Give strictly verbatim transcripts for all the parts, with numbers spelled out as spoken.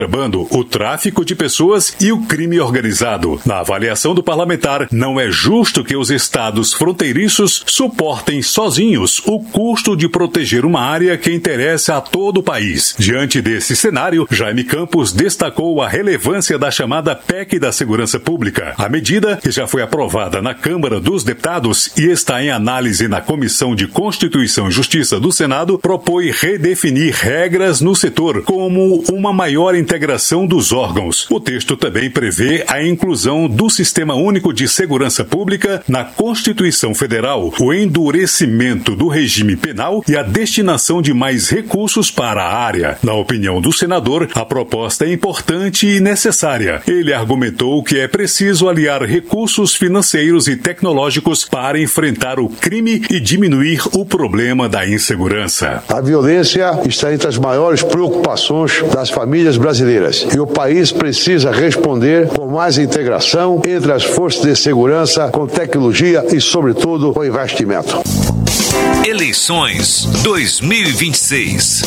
o tráfico de pessoas e o crime organizado. Na avaliação do parlamentar, não é justo que os estados fronteiriços suportem sozinhos o custo de proteger uma área que interessa a todo o país. Diante desse cenário, Jaime Campos destacou a relevância da chamada P E C da Segurança Pública. A medida, que já foi aprovada na Câmara dos Deputados e está em análise na Comissão de Constituição e Justiça do Senado, propõe redefinir regras no setor, como uma maior integração dos órgãos. O texto também prevê a inclusão do Sistema Único de Segurança Pública na Constituição Federal, o endurecimento do regime penal e a destinação de mais recursos para a área. Na opinião do senador, a proposta é importante e necessária. Ele argumentou que é preciso aliar recursos financeiros e tecnológicos para enfrentar o crime e diminuir o problema da insegurança. A violência está entre as maiores preocupações das famílias brasileiras e o país precisa responder com mais integração entre as forças de segurança, com tecnologia e, sobretudo, com investimento. Eleições dois mil e vinte e seis.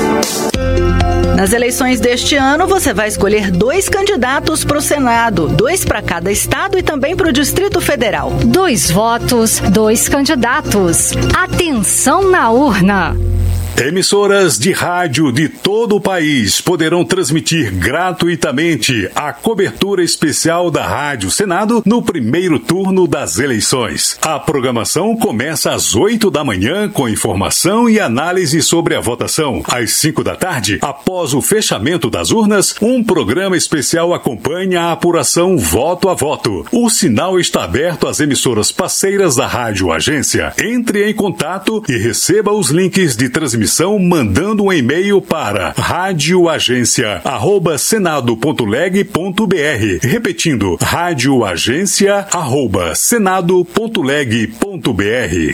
Nas eleições deste ano, você vai escolher dois candidatos para o Senado, dois para cada estado e também para o Distrito Federal. Dois votos, dois candidatos. Atenção na urna! Emissoras de rádio de todo o país poderão transmitir gratuitamente a cobertura especial da Rádio Senado no primeiro turno das eleições. A programação começa às oito da manhã com informação e análise sobre a votação. Às cinco da tarde, após o fechamento das urnas, um programa especial acompanha a apuração voto a voto. O sinal está aberto às emissoras parceiras da Rádio Agência. Entre em contato e receba os links de transmissão mandando um e-mail para radioagência arroba senado ponto leg ponto br. Repetindo, radioagência arroba senado ponto leg ponto br.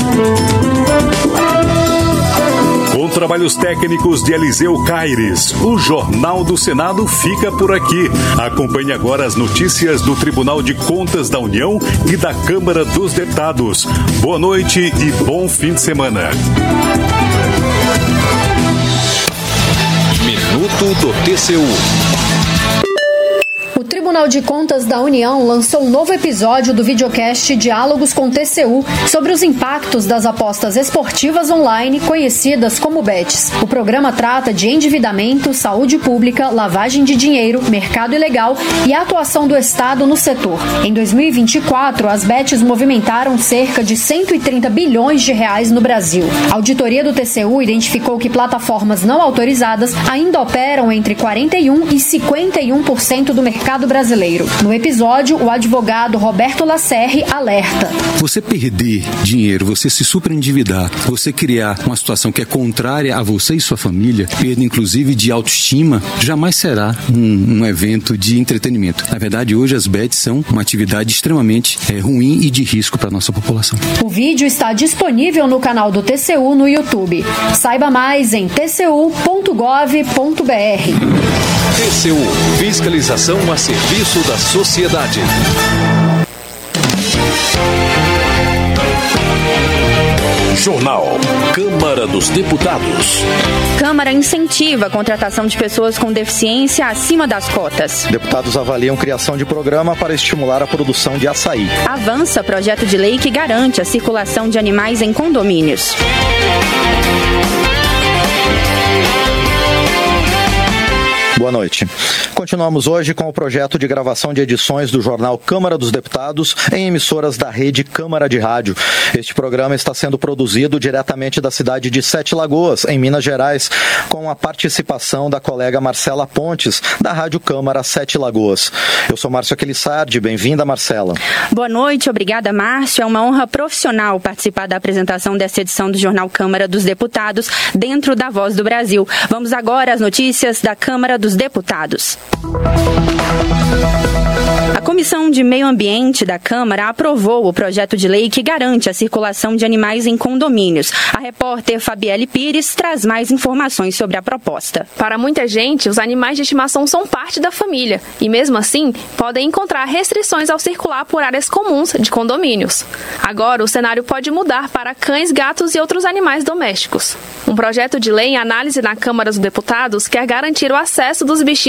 Com trabalhos técnicos de Eliseu Caires, o Jornal do Senado fica por aqui. Acompanhe agora as notícias do Tribunal de Contas da União e da Câmara dos Deputados. Boa noite e bom fim de semana. Minuto do T C U. O Tribunal de Contas da União lançou um novo episódio do videocast Diálogos com T C U sobre os impactos das apostas esportivas online, conhecidas como bets. O programa trata de endividamento, saúde pública, lavagem de dinheiro, mercado ilegal e a atuação do Estado no setor. Em dois mil e vinte e quatro, as bets movimentaram cerca de cento e trinta bilhões de reais no Brasil. A auditoria do T C U identificou que plataformas não autorizadas ainda operam entre quarenta e um por cento e cinquenta e um por cento do mercado brasileiro. No episódio, o advogado Roberto Lacerre alerta. Você perder dinheiro, você se superendividar, você criar uma situação que é contrária a você e sua família, perda inclusive de autoestima, jamais será um, um evento de entretenimento. Na verdade, hoje as bets são uma atividade extremamente é, ruim e de risco para a nossa população. O vídeo está disponível no canal do T C U no YouTube. Saiba mais em t c u ponto gov ponto b r. T C U, fiscalização a serviço da sociedade. Jornal Câmara dos Deputados. Câmara incentiva a contratação de pessoas com deficiência acima das cotas. Deputados avaliam criação de programa para estimular a produção de açaí. Avança projeto de lei que garante a circulação de animais em condomínios. Boa noite. Continuamos hoje com o projeto de gravação de edições do jornal Câmara dos Deputados em emissoras da rede Câmara de Rádio. Este programa está sendo produzido diretamente da cidade de Sete Lagoas, em Minas Gerais, com a participação da colega Marcela Pontes, da Rádio Câmara Sete Lagoas. Eu sou Márcio Aquilissardi, bem-vinda, Marcela. Boa noite, obrigada, Márcio. É uma honra profissional participar da apresentação dessa edição do jornal Câmara dos Deputados dentro da Voz do Brasil. Vamos agora às notícias da Câmara dos Deputados. A Comissão de Meio Ambiente da Câmara aprovou o projeto de lei que garante a circulação de animais em condomínios. A repórter Fabielle Pires traz mais informações sobre a proposta. Para muita gente, os animais de estimação são parte da família e, mesmo assim, podem encontrar restrições ao circular por áreas comuns de condomínios. Agora, o cenário pode mudar para cães, gatos e outros animais domésticos. Um projeto de lei em análise na Câmara dos Deputados quer garantir o acesso dos bichinhos